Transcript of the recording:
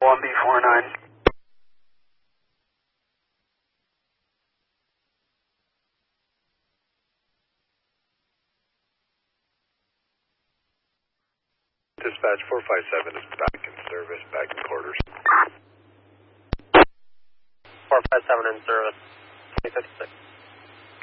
1B49. Dispatch 457 is back in service, back in quarters. 457 in service, 2056.